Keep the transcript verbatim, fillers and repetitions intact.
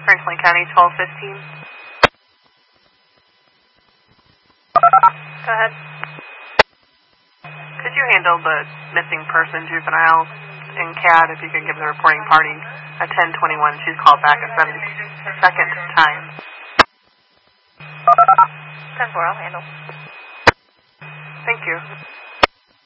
Franklin County, twelve fifteen. Go ahead. Could you handle the missing person juvenile in C A D if you could give the reporting party a ten twenty-one? She's called back a seventy-second time. ten four, I'll handle.